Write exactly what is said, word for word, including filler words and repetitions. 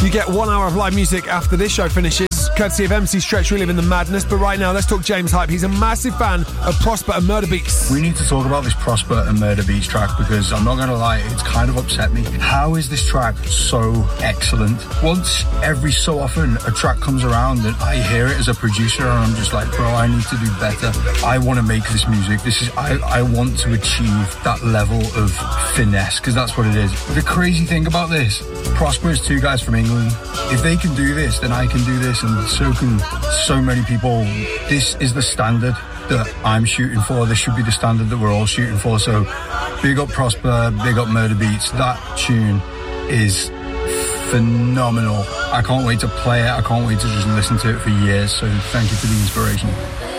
You get one hour of live music after this show finishes, courtesy of M C Stretch, Reliving the Madness. But right now, let's talk James Hype. He's a massive fan of Prosper and Murder Beats. We need to talk about this Prosper and Murder Beats track, because I'm not going to lie, it's kind of upset me. How is this track so excellent? Once every so often a track comes around and I hear it as a producer and I'm just like, bro, I need to do better. I want to make this music. This is, I, I want to achieve that level of finesse, because that's what it is. The crazy thing about this, Prosper is two guys from England. If they can do this, then I can do this, and so can so many people. This is the standard that I'm shooting for. This should be the standard that we're all shooting for. So big up Prosper, big up Murder Beats. That tune is phenomenal. I can't wait to play it. I can't wait to just listen to it for years. So thank you for the inspiration.